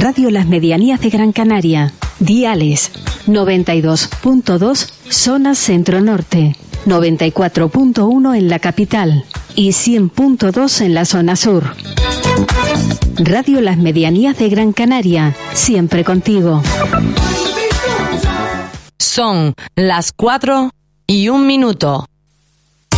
Radio Las Medianías de Gran Canaria. Diales 92.2 zona centro-norte, 94.1 en la capital y 100.2 en la zona sur. Radio Las Medianías de Gran Canaria, siempre contigo. Son las 4:01.